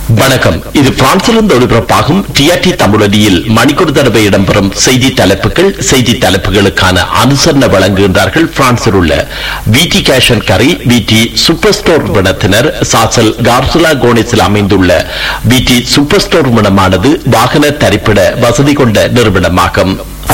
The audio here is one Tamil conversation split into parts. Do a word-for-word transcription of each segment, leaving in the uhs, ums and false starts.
வணக்கம். இது பிரான்சிலிருந்து ஒளிபரப்பாகும் டிஆர்டி தமிழொலியில் மணிக்கூர் தடவை இடம்பெறும் செய்தி தலைப்புகள். செய்தி தலைப்புகளுக்கான அனுசரணை வழங்குகின்றார்கள் பிரான்சில் உள்ள விடி கேஷ் அண்ட் கரி விடி சூப்பர் ஸ்டோர் நிறுவனத்தினர். சாசல் கார்சுலா கோனிஸில் அமைந்துள்ள விடி சூப்பர் ஸ்டோர் நிறுவனமானது வாகன தரிப்பிட வசதி கொண்ட நிறுவனமாகும்.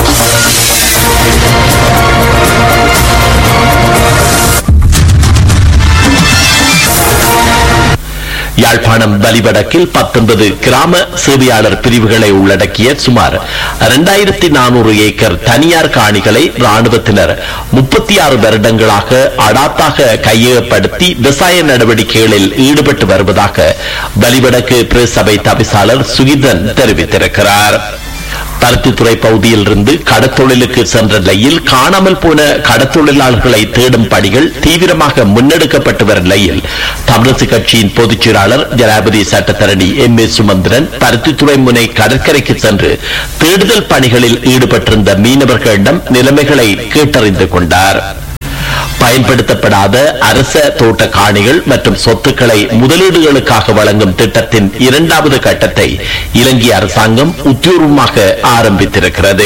யாழ்ப்பாணம் வலிவடக்கில் பத்தொன்பது கிராம சேவையாளர் பிரிவுகளை உள்ளடக்கிய சுமார் இரண்டாயிரத்தி நானூறு ஏக்கர் தனியார் காணிகளை ராணுவத்தினர் முப்பத்தி ஆறு வருடங்களாக அடாத்தாக கையகப்படுத்தி விவசாய நடவடிக்கைகளில் ஈடுபட்டு வருவதாக வலிவடக்கு பிரஸ் சபை தவிசாளர் சுகிதன் தெரிவித்திருக்கிறார். பருத்தித்துறை பகுதியில் இருந்து கடத்தொழிலுக்கு சென்ற நிலையில் காணாமல் போன கடத்தொழிலாளர்களை தேடும் பணிகள் தீவிரமாக முன்னெடுக்கப்பட்டு வரும் நிலையில் தமிழரசு கட்சியின் பொதுச் செயலாளர் ஜனாதிபதி சட்டத்தரணி எம் ஏ சுமந்திரன் பருத்தித்துறை முனை கடற்கரைக்கு சென்று தேடுதல் பணிகளில் ஈடுபட்டிருந்த மீனவர்களிடம் நிலைமைகளை கேட்டறிந்து கொண்டார். பயன்படுத்தப்படாத அரச தோட்ட காணிகள் மற்றும் சொத்துக்களை முதலீடுகளுக்காக வழங்கும் திட்டத்தின் இரண்டாவது கட்டத்தை இலங்கை அரசாங்கம் உத்தியோகமாக ஆரம்பித்திருக்கிறது.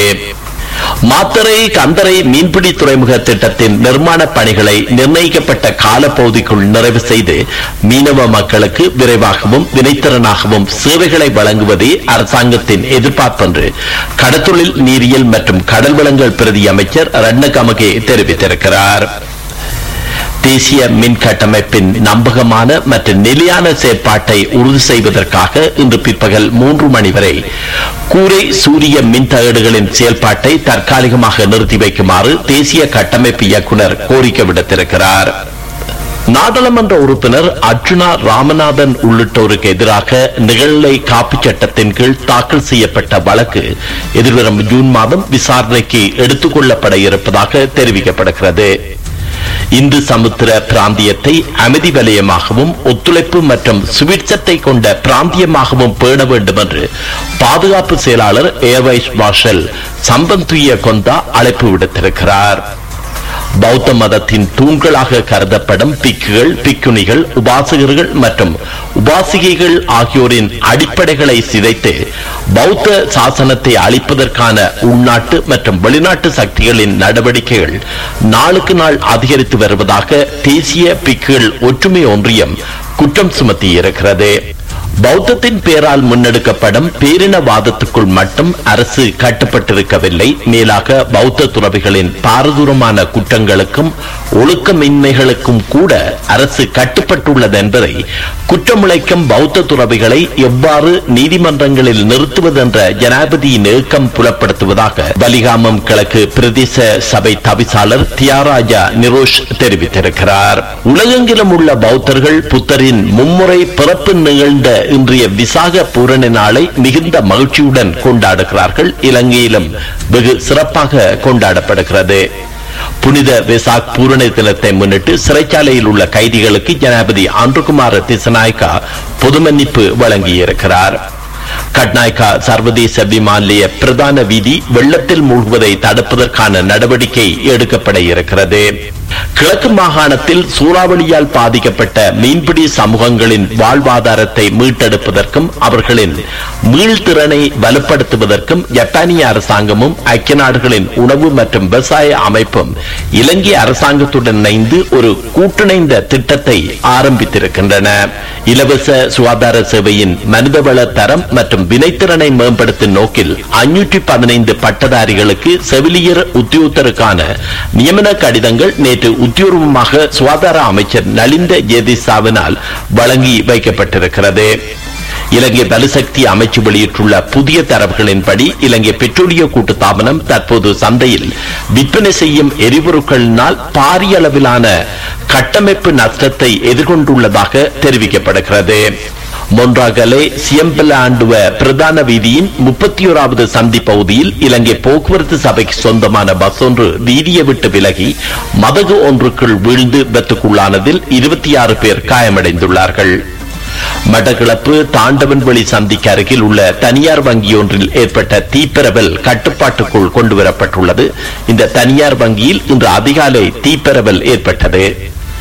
மாத்தறை கந்தரை மீன்பிடி துறைமுக திட்டத்தின் நிர்மாண பணிகளை நிர்ணயிக்கப்பட்ட காலப்பகுதிக்குள் நிறைவு செய்து மீனவ மக்களுக்கு விரைவாகவும் வினைத்திறனாகவும் சேவைகளை வழங்குவதே அரசாங்கத்தின் எதிர்பார்ப்பு என்று கடற்தொழில் நீரியல் மற்றும் கடல் வளங்கள் பிரதி அமைச்சர் ரட்னகமகே தெரிவித்திருக்கிறார். தேசிய மின் கட்டமைப்பின் நம்பகமான மற்றும் நிலையான செயற்பாட்டை உறுதி செய்வதற்காக இன்று பிற்பகல் மூன்று மணி வரை கூரை சூரிய மின் தகடுகளின் செயல்பாட்டை தற்காலிகமாக நிறுத்தி வைக்குமாறு தேசிய கட்டமைப்பு இயக்குநர் கோரிக்கை விடுத்திருக்கிறார். நாடாளுமன்ற உறுப்பினர் அர்ஜுனா ராமநாதன் உள்ளிட்டோருக்கு எதிராக நிகழ்நிலை காப்பு சட்டத்தின் கீழ் தாக்கல் செய்யப்பட்ட வழக்கு எதிர்வரும் ஜூன் மாதம் விசாரணைக்கு எடுத்துக் கொள்ளப்பட இருப்பதாக தெரிவிக்கப்படுகிறது. இந்து சமுத்திர பிராந்தியத்தை அமைதி வலயமாகவும் ஒத்துழைப்பு மற்றும் சுவிட்சத்தை கொண்ட பிராந்தியமாகவும் பேண வேண்டும் என்று பாதுகாப்பு செயலாளர் ஏர் வைஸ் மார்ஷல் சம்பந்துய கொந்தா அழைப்பு விடுத்திருக்கிறார். பௌத்த மதத்தின் தூண்களாக கருதப்படும் பிக்குகள், பிக்குணிகள், உபாசகர்கள் மற்றும் உபாசிகைகள் ஆகியோரின் அடிப்படைகளை சிதைத்து பௌத்த சாசனத்தை அழிப்பதற்கான உள்நாட்டு மற்றும் வெளிநாட்டு சக்திகளின் நடவடிக்கைகள் நாளுக்கு நாள் அதிகரித்து வருவதாக தேசிய பிக்குகள் ஒற்றுமை ஒன்றியம் குற்றம் சுமத்தியிருக்கிறது. பௌத்தத்தின் பேரால் முன்னெடுக்கப்படும் பேரினவாதத்துக்குள் மட்டும் அரசு கட்டுப்பட்டிருக்கவில்லை. மேலாக பௌத்த துறவிகளின் பாரதூரமான குற்றங்களுக்கும் ஒழுக்கமின்மைகளுக்கும் கூட அரசு கட்டுப்பட்டுள்ளது என்பதை குற்றமுளைக்கும் பௌத்த துறவிகளை எவ்வாறு நீதிமன்றங்களில் நிறுத்துவது என்ற ஜனாதிபதியின் ஏக்கம் புலப்படுத்துவதாக வலிகாமம் கிழக்கு பிரதேச சபை தவிசாளர் தியாராஜா நிரோஷ் தெரிவித்திருக்கிறார். உலகெங்கிலும் உள்ள பௌத்தர்கள் புத்தரின் மும்முறை பிறப்பு நிகழ்ந்த இன்றைய விசாக பூரண நாளை மிகுந்த மகிழ்ச்சியுடன் கொண்டாடுகிறார்கள். இலங்கையிலும் வெகு சிறப்பாக கொண்டாடப்படுகிறது. புனித வெசாக் பூரண தினத்தை முன்னிட்டு சிறைச்சாலையில் உள்ள கைதிகளுக்கு ஜனாதிபதி ஆண்ட்ருகுமார் திசநாயக்கா பொது மன்னிப்பு வழங்கியிருக்கிறார். கட்நாயக்கா சர்வதேச விமான நிலைய பிரதான வீதி வெள்ளத்தில் மூழ்குவதை தடுப்பதற்கான நடவடிக்கை எடுக்கப்பட இருக்கிறது. கிழக்கு மாகாணத்தில் சூறாவளியால் பாதிக்கப்பட்ட மீன்பிடி சமூகங்களின் வாழ்வாதாரத்தை மீட்டெடுப்பதற்கும் அவர்களின் மீள்திறனை வலுப்படுத்துவதற்கும் ஜப்பானிய அரசாங்கமும் ஐக்கிய நாடுகளின் உணவு மற்றும் விவசாய அமைப்பும் இலங்கை அரசாங்கத்துடன் இணைந்து ஒரு கூட்டிணைந்த திட்டத்தை ஆரம்பித்திருக்கின்றன. இலவச சுகாதார சேவையின் மனிதவள தரம் மற்றும் வினைத்திறனை மேம்படுத்தும் நோக்கில் ஐநூற்றி பதினைந்து பட்டதாரிகளுக்கு செவிலியர் உத்தியோகத்தருக்கான நியமன கடிதங்கள் நேற்று உத்தியோகமாக சுகாதார அமைச்சர் நலிந்த ஜேதிசாவினால் வழங்கி வைக்கப்பட்டிருக்கிறது. இலங்கை வலுசக்தி அமைச்சு வெளியிட்டுள்ள புதிய தரவுகளின்படி இலங்கை பெட்ரோலிய கூட்டுத்தாபனம் தற்போது சந்தையில் விற்பனை செய்யும் எரிபொருட்களினால் பாரிய அளவிலான கட்டமைப்பு நஷ்டத்தை எதிர்கொண்டுள்ளதாக தெரிவிக்கப்படுகிறது. மொன்றாகலே சியம்பலாண்டுவ பிரதான வீதியின் முப்பத்தி ஓராவது சந்தி பகுதியில் இலங்கை போக்குவரத்து சபைக்கு சொந்தமான பஸ் ஒன்று வீதியை விட்டு விலகி மதகு ஒன்றுக்குள் வீழ்ந்து விபத்துக்குள்ளானதில் இருபத்தி ஆறு பேர் காயமடைந்துள்ளார்கள். மட்டக்களப்பு தாண்டவன்வெளி சந்திக்கு அருகில் உள்ள தனியார் வங்கி ஒன்றில் ஏற்பட்ட தீப்பரவல் கட்டுப்பாட்டுக்குள் கொண்டுவரப்பட்டுள்ளது. இந்த தனியார் வங்கியில் இன்று அதிகாலை தீப்பரவல் ஏற்பட்டது.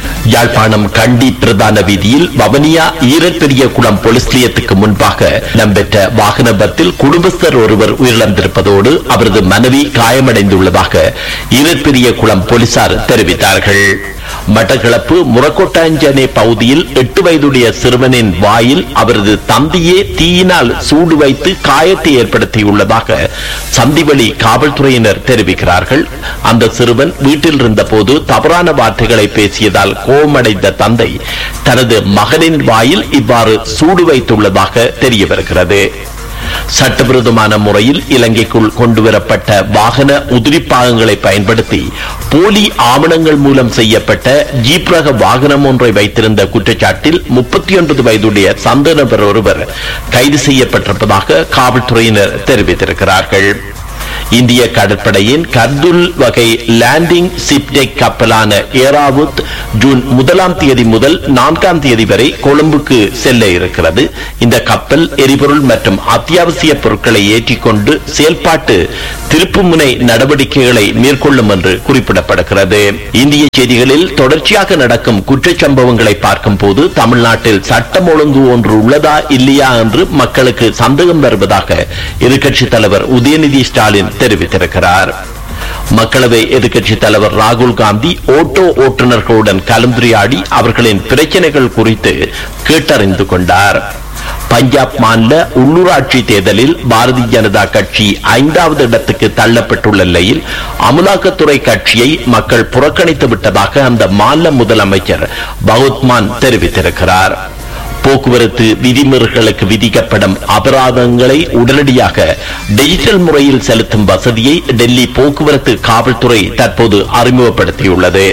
யாழ்ப்பாணம் கண்டி பிரதான வீதியில் வவனியா ஈரப்பெரிய குளம் போலீஸ் நிலையத்துக்கு முன்பாக நடைபெற்ற வாகன விபத்தில் குடும்பஸ்தர் ஒருவர் உயிரிழந்திருப்பதோடு அவரது மனைவி காயமடைந்துள்ளதாக ஈரப்பெரிய குளம் போலீசார் தெரிவித்தார்கள். மட்டக்களப்பு முரக்கோட்டாஞ்சனே பகுதியில் எட்டு வயதுடைய சிறுவனின் வாயில் அவரது தந்தையே தீயினால் சூடு வைத்து காயத்தை ஏற்படுத்தியுள்ளதாக சந்திவெளி காவல்துறையினர் தெரிவிக்கிறார்கள். அந்த சிறுவன் வீட்டில் இருந்த போது தவறான வார்த்தைகளை பேசியதால் கோபமடைந்த தந்தை தனது மகனின் வாயில் இவ்வாறு சூடு வைத்துள்ளதாக தெரிய வருகிறது. சட்டவிரோதமான முறையில் இலங்கைக்குள் கொண்டுவரப்பட்ட வாகன உதிரிப்பாகங்களை பயன்படுத்தி போலி ஆவணங்கள் மூலம் செய்யப்பட்ட ஜீப் ரக வாகனம் ஒன்றை வைத்திருந்த குற்றச்சாட்டில் முப்பத்தி ஒன்பது வயதுடைய சந்தேக நபர் ஒருவர் கைது செய்யப்பட்டிருப்பதாக காவல்துறையினர் தெரிவித்திருக்கிறார்கள். இந்திய கடற்படையின் கர்துல் வகை லேண்டிங் சிப்டெக் கப்பலான ஏராவுத் ஜூன் முதலாம் தேதி முதல் நான்காம் தேதி வரை கொழும்புக்கு செல்ல இருக்கிறது. இந்த கப்பல் எரிபொருள் மற்றும் அத்தியாவசிய பொருட்களை ஏற்றிக்கொண்டு செயல்பாட்டு திருப்புமுனை நடவடிக்கைகளை மேற்கொள்ளும் என்று குறிப்பிடப்படுகிறது. இந்திய செய்திகளில் தொடர்ச்சியாக நடக்கும் குற்றச்சம்பவங்களை பார்க்கும் போது தமிழ்நாட்டில் சட்டம் ஒழுங்கு ஒன்று உள்ளதா இல்லையா என்று மக்களுக்கு சந்தேகம் வருவதாக எதிர்க்கட்சித் தலைவர் உதயநிதி ஸ்டாலின் தெரிவித்திருக்கிறார். மக்களவை எதிர்க்கட்சித் தலைவர் ராகுல் காந்தி ஓட்டோ ஓட்டுநர்களுடன் கலந்துரையாடி அவர்களின் பிரச்சனைகள் குறித்து கேட்டறிந்து கொண்டார். பஞ்சாப் மாநில உள்ளூராட்சி தேர்தலில் பாரதிய ஜனதா கட்சி ஐந்தாவது இடத்துக்கு தள்ளப்பட்டுள்ள நிலையில் அமலாக்கத்துறை கட்சியை மக்கள் புறக்கணித்து விட்டதாக அந்த மாநில முதலமைச்சர் பகவத்மான் தெரிவித்திருக்கிறார். போக்குவரத்து விதிமுறைகளுக்கு விதிக்கப்படும் அபராதங்களை உடனடியாக டிஜிட்டல் முறையில் செலுத்தும் வசதியை டெல்லி போக்குவரத்து காவல்துறை தற்போது அறிமுகப்படுத்தியுள்ளது.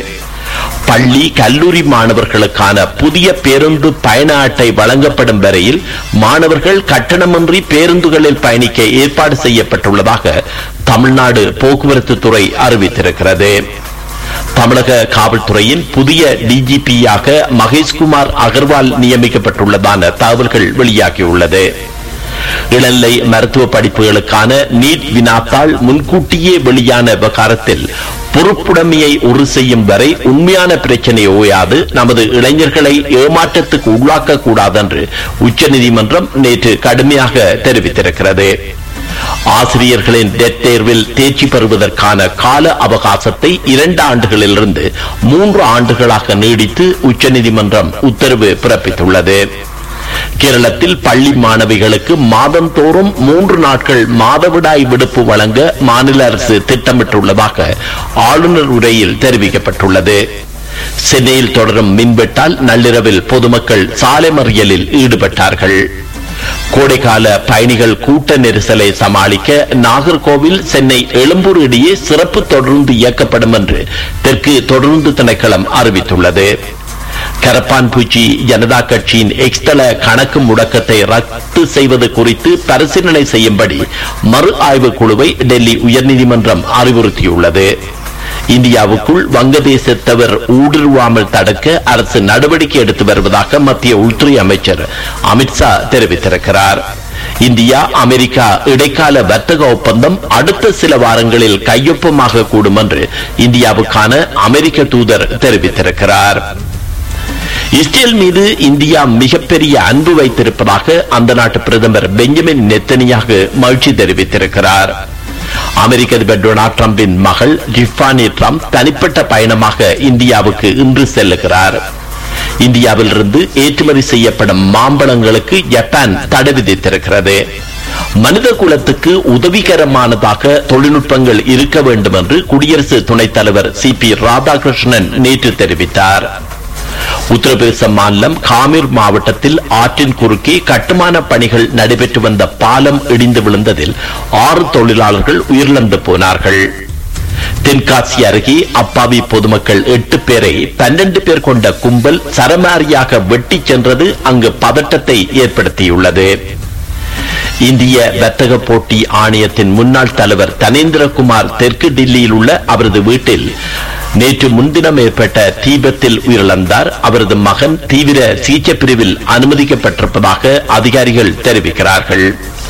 பள்ளி கல்லூரி மாணவர்களுக்கான புதிய பேருந்து பயண அட்டை வழங்கப்படும் வரையில் மாணவர்கள் கட்டணமின்றி பேருந்துகளில் பயணிக்க ஏற்பாடு செய்யப்பட்டுள்ளதாக தமிழ்நாடு போக்குவரத்து துறை அறிவித்திருக்கிறது. தமிழக காவல்துறையின் புதிய டிஜிபியாக மகேஷ்குமார் அகர்வால் நியமிக்கப்பட்டுள்ளதான தகவல்கள் வெளியாகியுள்ளது. இளநிலை மருத்துவ படிப்புகளுக்கான நீட் வினாத்தாள் முன்கூட்டியே வெளியான விவகாரத்தில் பொறுப்புடைமையை உறுதி செய்யும் வரை உண்மையான பிரச்சனை ஓயாது, நமது இளைஞர்களை ஏமாற்றத்துக்கு உள்ளாக்க கூடாது என்று உச்சநீதிமன்றம் நேற்று கடுமையாக தெரிவித்திருக்கிறது. ஆசிரியர்களின் டெட் தேர்வில் தேர்ச்சி பெறுவதற்கான கால அவகாசத்தை இரண்டு ஆண்டுகளிலிருந்து மூன்று ஆண்டுகளாக நீடித்து உச்சநீதிமன்றம் உத்தரவு பிறப்பித்துள்ளது. கேரளத்தில் பள்ளி மாணவிகளுக்கு மாதந்தோறும் மூன்று நாட்கள் மாதவிடாய் விடுப்பு வழங்க மாநில அரசு திட்டமிட்டுள்ளதாக ஆளுநர் உரையில் தெரிவிக்கப்பட்டுள்ளது. சென்னையில் தொடரும் மின்வெட்டால் நள்ளிரவில் பொதுமக்கள் சாலை மறியலில் ஈடுபட்டார்கள். கோடைக்கால பயணிகள் கூட்ட நெரிசலை சமாளிக்க நாகர்கோவில் சென்னை எழும்பூர் இடையே சிறப்பு தொடர்ந்து இயக்கப்படும் என்று தெற்கு தொடர்ந்து திணைக்களம் அறிவித்துள்ளது. கரப்பான்பூச்சி ஜனதா கட்சியின் எக்ஸ்தல கணக்கு முடக்கத்தை ரத்து செய்வது குறித்து பரிசீலனை செய்யும்படி மறு ஆய்வு குழுவை டெல்லி உயர்நீதிமன்றம் அறிவுறுத்தியுள்ளது. இந்தியாவுக்குள் வங்கதேசத்தவர் ஊடுருவாமல் தடுக்க அரசு நடவடிக்கை எடுத்து வருவதாக மத்திய உள்துறை அமைச்சர் அமித்ஷா தெரிவித்திருக்கிறார். இந்தியா அமெரிக்கா இடைக்கால வர்த்தக ஒப்பந்தம் அடுத்த சில வாரங்களில் கையொப்பமாக கூடும் என்று இந்தியாவுக்கான அமெரிக்க தூதர் தெரிவித்திருக்கிறார். இஸ்ரேல் மீது இந்தியா மிகப்பெரிய அன்பு வைத்திருப்பதாக அந்த நாட்டு பிரதமர் பெஞ்சமின் நெத்தனியாகு மகிழ்ச்சி தெரிவித்திருக்கிறார். அமெரிக்க அதிபர் டொனால்ட் டிரம்பின் மகள் டிஃபானி டிரம்ப் தனிப்பட்ட பயணமாக இந்தியாவுக்கு இன்று செல்லுகிறார். இந்தியாவில் இருந்து ஏற்றுமதி செய்யப்படும் மாம்பழங்களுக்கு ஜப்பான் தடை விதித்திருக்கிறது. மனித குலத்துக்கு உதவிகரமானதாக தொழில்நுட்பங்கள் இருக்க வேண்டும் என்று குடியரசு துணைத் தலைவர் சி பி ராதாகிருஷ்ணன் நேற்று தெரிவித்தார். உத்தரப்பிரதேச மாநிலம் காமிர் மாவட்டத்தில் ஆற்றின் குறுக்கே கட்டுமான பணிகள் நடைபெற்று வந்த பாலம் இடிந்து விழுந்ததில் ஆறு தொழிலாளர்கள் உயிரிழந்து போனார்கள். தென்காசி அருகே அப்பாவி பொதுமக்கள் எட்டு பேரை பன்னெண்டு பேர் கொண்ட கும்பல் சரமாரியாக வெட்டி சென்றது அங்கு பதட்டத்தை ஏற்படுத்தியுள்ளது. இந்திய வர்த்தக போட்டி ஆணையத்தின் முன்னாள் தலைவர் தனேந்திரகுமார் தெற்கு டில்லியில் உள்ள அவரது வீட்டில் நேற்று முன்தினம் ஏற்பட்ட தீபத்தில் உயிரிழந்தார். அவரது மகன் தீவிர சிகிச்சை பிரிவில் அனுமதிக்கப்பட்டிருப்பதாக அதிகாரிகள் தெரிவிக்கிறார்கள்.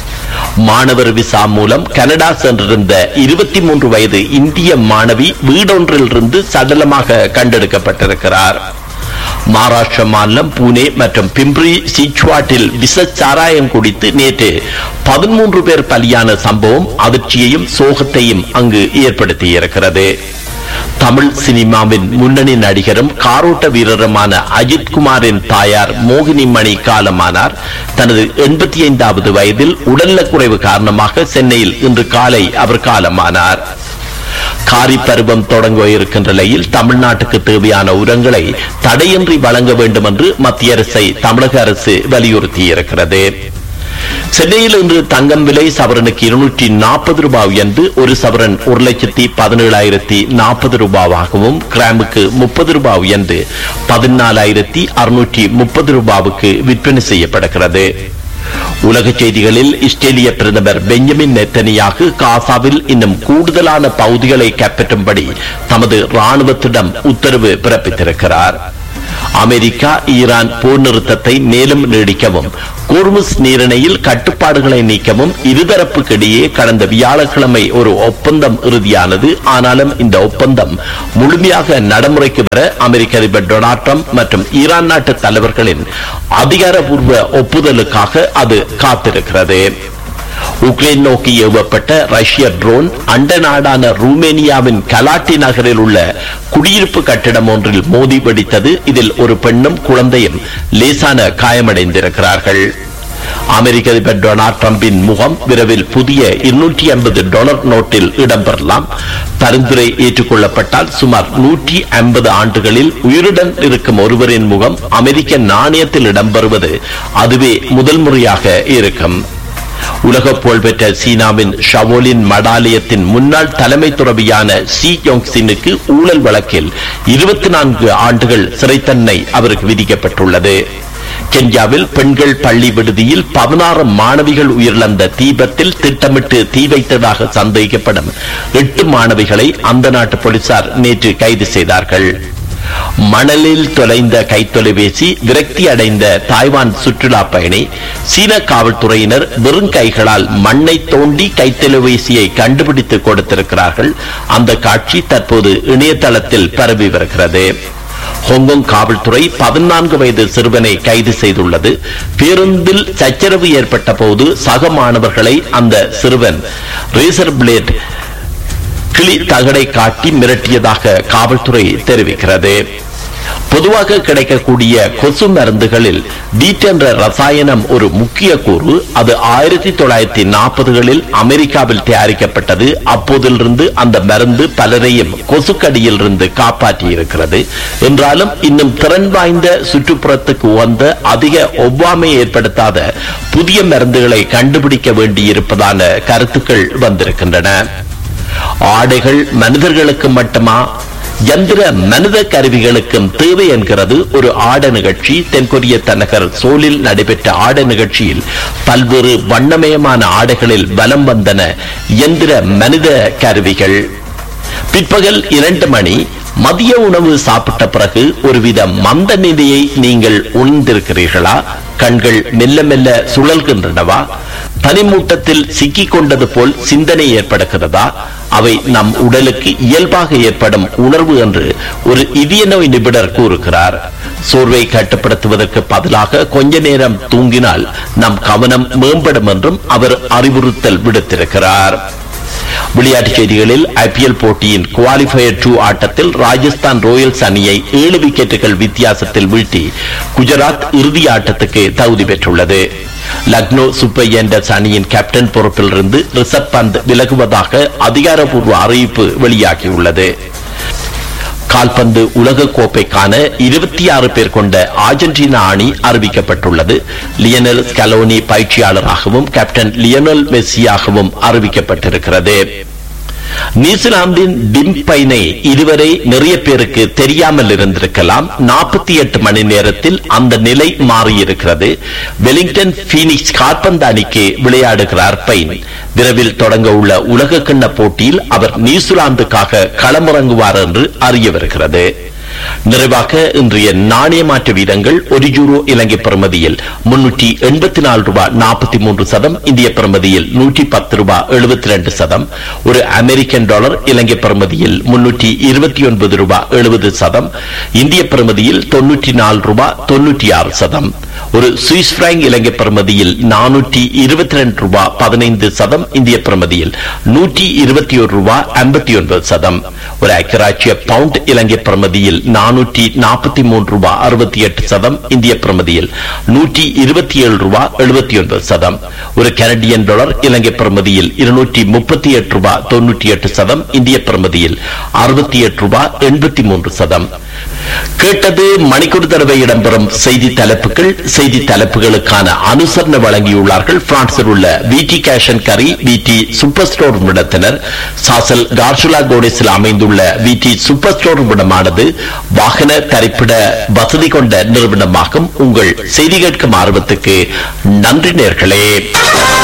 மாணவர் விசா மூலம் கனடா சென்றிருந்த இருபத்தி மூன்று வயது இந்திய மாணவி வீடொன்றில் இருந்து சடலமாக கண்டெடுக்கப்பட்டிருக்கிறார். மகாராஷ்டிர மாநிலம் புனே மற்றும் பிம்ப்ரி சிச்வாட்டில் விச சாராயம் குடித்து நேற்று பதிமூன்று பேர் பலியான சம்பவம் அதிர்ச்சியையும் சோகத்தையும் அங்கு ஏற்படுத்தியிருக்கிறது. தமிழ் சினிமாவின் முன்னணி நடிகரும் காரோட்ட வீரருமான அஜித் குமாரின் தாயார் மோகினி மணி காலமானார். தனது எண்பத்தி ஐந்தாவது வயதில் உடல்நலக்குறைவு காரணமாக சென்னையில் இன்று காலை அவர் காலமானார். காரி பருவம் தொடங்க இருக்கின்ற நிலையில் தமிழ்நாட்டுக்கு தேவையான உரங்களை தடையின்றி வழங்க வேண்டும் என்று மத்திய அரசை தமிழக அரசு வலியுறுத்தியிருக்கிறது. சென்னையில் இன்று தங்கம் விலை சவரனுக்கு இருநூற்றி நாற்பது ரூபாய் உயர்ந்து ஒரு சவரன் ஒரு லட்சத்தி பதினேழாயிரத்தி நாற்பது ரூபாவாகவும் கிராமுக்கு முப்பது ரூபாய் உயர்ந்து பதினாலாயிரத்தி அறுநூற்றி முப்பது ரூபாவுக்கு விற்பனை செய்யப்படுகிறது. உலக செய்திகளில் இஸ்ரேலிய பிரதமர் பெஞ்சமின் நெத்தனியாகு காசாவில் இன்னும் கூடுதலான பகுதிகளை கைப்பற்றும்படி தமது ராணுவத்திடம் உத்தரவு பிறப்பித்திருக்கிறார். அமெரிக்கா ஈரான் போர் நிறுத்தத்தை மேலும் நீடிக்கவும் கோர்முஸ் நீரிணையில் கட்டுப்பாடுகளை நீக்கவும் இருதரப்புக்கிடையே கடந்த வியாழக்கிழமை ஒரு ஒப்பந்தம் இறுதியானது. ஆனாலும் இந்த ஒப்பந்தம் முழுமையாக நடைமுறைக்கு வர அமெரிக்க அதிபர் டொனால்ட் ட்ரம்ப் மற்றும் ஈரான் நாட்டு தலைவர்களின் அதிகாரப்பூர்வ ஒப்புதலுக்காக அது காத்திருக்கிறது. உக்ரைன் நோக்கி ஏவப்பட்ட ரஷ்ய ட்ரோன் அண்ட நாடான ரூமேனியாவின் கலாட்டி நகரில் உள்ள குடியிருப்பு கட்டிடம் ஒன்றில் மோதி வெடித்தது. இதில் ஒரு பெண்ணும் குழந்தையும் லேசான காயமடைந்திருக்கிறார்கள். அமெரிக்க அதிபர் டொனால்ட் ட்ரம்பின் முகம் விரைவில் புதிய இருநூற்றி ஐம்பது டாலர் நோட்டில் இடம்பெறலாம். பரிந்துரை ஏற்றுக்கொள்ளப்பட்டால் சுமார் நூற்றி ஐம்பது ஆண்டுகளில் உயிருடன் இருக்கும் ஒருவரின் முகம் அமெரிக்க நாணயத்தில் இடம்பெறுவது அதுவே முதல் முறையாக இருக்கும். உலக புகழ்பெற்ற சீனாவின் ஷவோலின் மடாலயத்தின் முன்னாள் தலைமை துறவியான ஷி யோங்சினுக்கு ஊழல் வழக்கில் இருபத்தி நான்கு ஆண்டுகள் சிறை தண்டனை அவருக்கு விதிக்கப்பட்டுள்ளது. கென்யாவில் பெண்கள் பள்ளி விடுதியில் பதினாறு மாணவிகள் உயிரிழந்த தீபத்தில் திட்டமிட்டு தீ வைத்ததாக சந்தேகிக்கப்படும் எட்டு மாணவிகளை அந்த நாட்டு போலீசார் நேற்று கைது செய்தார்கள். மணலில் தொலைந்த கைத்தொலைபேசி விரக்தி அடைந்த தாய்வான் சுற்றுலா பயணி சீன காவல்துறையினர் வெறும் கைகளால் மண்ணை தோண்டி கைத்தொலைபேசியை கண்டுபிடித்து கொடுத்திருக்கிறார்கள். அந்த காட்சி தற்போது இணையதளத்தில் பரவி வருகிறது. ஹாங்காங் காவல்துறை பதினான்கு வயது சிறுவனை கைது செய்துள்ளது. பேருந்தில் சச்சரவு ஏற்பட்ட போது சக மாணவர்களை அந்த சிறுவன் ரேசர் பிளேட் கிளி தகடை காட்டி மிரட்டியதாக காவல்துறை தெரிவிக்கிறது. பொதுவாக கிடைக்கக்கூடிய கொசு மருந்துகளில் டீட் என்ற ரசாயனம் ஒரு முக்கிய கூறு. அது ஆயிரத்தி தொள்ளாயிரத்தி நாற்பதுகளில் அமெரிக்காவில் தயாரிக்கப்பட்டது. அப்போதிலிருந்து அந்த மருந்து பலரையும் கொசுக்கடியில் இருந்து காப்பாற்றி இருக்கிறது. என்றாலும் இன்னும் திறன் வாய்ந்த சுற்றுப்புறத்துக்கு உகந்த அதிக ஒவ்வாமை ஏற்படுத்தாத புதிய மருந்துகளை கண்டுபிடிக்க வேண்டியிருப்பதான கருத்துக்கள் வந்திருக்கின்றன. ஆடைகள் மனிதர்களுக்கு மட்டுமா, யந்திர மனித கருவிகளுக்கும் தேவை என்கிறது ஒரு ஆட நிகழ்ச்சி. தென்கொரிய தலைநகர் சோலில் நடைபெற்ற ஆட நிகழ்ச்சியில் பல்வேறு வண்ணமயமான ஆடைகளில் வலம் வந்தன யந்திர மனித கருவிகள். பிற்பகல் இரண்டு மணி மதிய உணவு சாப்பிட்ட பிறகு ஒருவித மந்த நிலையை நீங்கள் உணர்ந்திருக்கிறீர்களா? கண்கள் மெல்ல மெல்ல சுழல்கின்றனவா? பனிமூட்டத்தில் சிக்கிக் கொண்டது போல் சிந்தனை ஏற்படுகிறதா? அவை நம் உடலுக்கு இயல்பாக ஏற்படும் உணர்வு என்று ஒரு இதய நோய் நிபுணர் கூறுகிறார். சோர்வை கட்டுப்படுத்துவதற்கு பதிலாக கொஞ்ச நேரம் தூங்கினால் நம் கவனம் மேம்படும் என்றும் அவர் அறிவுறுத்தல் விடுத்திருக்கிறார். விளையாட்டுச் செய்திகளில் ஐபிஎல் போட்டியின் குவாலிஃபயர் டூ ஆட்டத்தில் ராஜஸ்தான் ராயல்ஸ் அணியை ஏழு விக்கெட்டுகள் வித்தியாசத்தில் வீழ்த்தி குஜராத் இறுதி ஆட்டத்துக்கு தகுதி பெற்றுள்ளது. லக்னோ சூப்பர் ஜெயண்ட்ஸ் அணியின் கேப்டன் பொறுப்பில் இருந்து ரிஷப் பந்த் விலகுவதாக அதிகாரப்பூர்வ அறிவிப்பு வெளியாகியுள்ளது. கால்பந்து உலக கோப்பைக்கான இருபத்தி ஆறு பேர் கொண்ட அர்ஜென்டினா அணி அறிவிக்கப்பட்டுள்ளது. லியனல் ஸ்கலோனி பயிற்சியாளராகவும் கேப்டன் லியோனல் மெஸ்ஸியாகவும் அறிவிக்கப்பட்டிருக்கிறது. நியூசிலாந்தின் டிம்பைனை இதுவரை நிறைய பேருக்கு தெரியாமல் இருந்திருக்கலாம். நாற்பத்தி எட்டு மணி நேரத்தில் அந்த நிலை மாறியிருக்கிறது. வெலிங்டன் பீனிக்ஸ் கால்பந்து அணிக்கு விளையாடுகிறார் பைன். விரைவில் தொடங்க உள்ள உலக கிண்ண போட்டியில் அவர் நியூசிலாந்துக்காக களமிறங்குவார் என்று அறிய வருகிறது. நிறைவாக இன்றைய நாணய மாற்று வீதங்கள். ஒரு யூரோ இலங்கை பெறுமதியில் முன்னூற்றி எண்பத்தி நாலு ரூபாய் நாற்பத்தி மூன்று சதம், இந்திய பெறுமதியில் நூற்றி பத்து ரூபாய் எழுபத்தி இரண்டு சதம். ஒரு அமெரிக்கன் டாலர் இலங்கை பெறுமதியில் முன்னூற்றி இருபத்தி ஒன்பது ரூபாய் எழுபது சதம், இந்திய பெறுமதியில் தொன்னூற்றி நாலு ரூபாய் தொன்னூற்றி ஆறு சதம். ஒரு சுவிஸ் பிராங்க் இலங்கை பெறுமதியில் நானூற்றி இருபத்தி இரண்டு ரூபாய் பதினைந்து சதம், இந்திய பெறுமதியில் நூற்றி இருபத்தி ஒரு ரூபாய் ஐம்பத்தி ஒன்பது சதம். ஒரு ஐக்கியராட்சிய பவுண்ட் இலங்கை பெறுமதியில் நானூற்றி நாற்பத்தி மூன்று ரூபாய் அறுபத்தி எட்டு சதம், இந்திய பெறுமதியில் நூற்றி இருபத்தி ஏழு ரூபாய் எழுபத்தி ஒன்பது சதம். ஒரு கனடியன் டாலர் இலங்கை பெறுமதியில் இருநூற்றி முப்பத்தி எட்டு ரூபாய் தொன்னூற்றி எட்டு சதம், இந்திய பெறுமதியில் அறுபத்தி எட்டு ரூபாய் எண்பத்தி மூன்று சதம். கேட்டது மணிக்கூர் தடவை இடம்பெறும் செய்தி தலைப்புகள். செய்தி தலைப்புகளுக்கான அனுசரணை வழங்கியுள்ளார்கள் பிரான்சில் உள்ள விடி கேஷ் அண்ட் கரி விடி சூப்பர் ஸ்டோர் நிறுவனத்தினர். சாசல் கார்சுலா கோடேஸில் அமைந்துள்ள விடி சூப்பர் ஸ்டோர் நிறுவனமானது வாகன தரிப்பிட வசதி கொண்ட நிறுவனமாகும். உங்கள் செய்தி கேட்கும் ஆர்வத்துக்கு நன்றி நேர்களே.